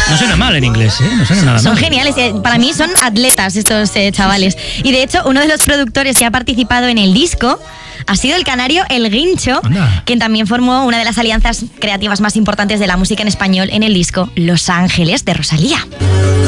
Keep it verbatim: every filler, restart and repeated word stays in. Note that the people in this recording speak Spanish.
No suena mal en inglés, ¿eh? No suena nada Son mal. geniales, para mí son atletas estos eh, chavales. Y de hecho, uno de los productores que ha participado en el disco ha sido el canario El Guincho, Anda. quien también formó una de las alianzas creativas más importantes de la música en español en el disco Los Ángeles de Rosalía.